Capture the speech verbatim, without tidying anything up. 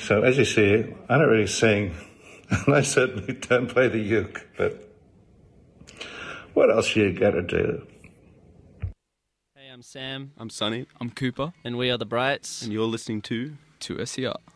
So as you see, I don't really sing, and I certainly don't play the uke, but what else you got to do? Hey, I'm Sam. I'm Sonny. I'm Cooper. And we are the Brights. And you're listening to two S E R.